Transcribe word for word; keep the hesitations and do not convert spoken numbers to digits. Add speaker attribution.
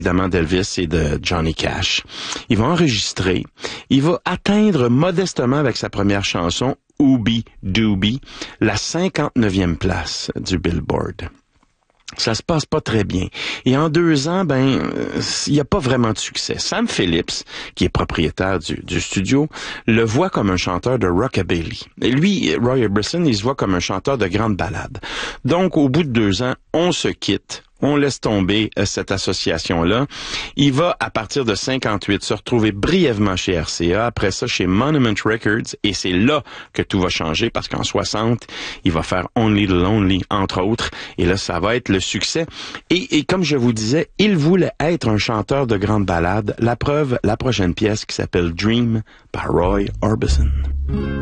Speaker 1: évidemment d'Elvis et de Johnny Cash. Il va enregistrer. Il va atteindre modestement avec sa première chanson, Ooby Dooby, la cinquante-neuvième place du Billboard. Ça se passe pas très bien. Et en deux ans, ben, il n'y a pas vraiment de succès. Sam Phillips, qui est propriétaire du, du studio, le voit comme un chanteur de rockabilly. Et lui, Roy Orbison, il se voit comme un chanteur de grande ballade. Donc, au bout de deux ans, on se quitte. On laisse tomber euh, cette association-là. Il va, à partir de cinquante-huit, se retrouver brièvement chez R C A, après ça chez Monument Records, et c'est là que tout va changer, parce qu'en soixante, il va faire Only the Lonely, entre autres, et là, ça va être le succès. Et, et comme je vous disais, il voulait être un chanteur de grande ballade. La preuve, la prochaine pièce qui s'appelle Dream par Roy Orbison.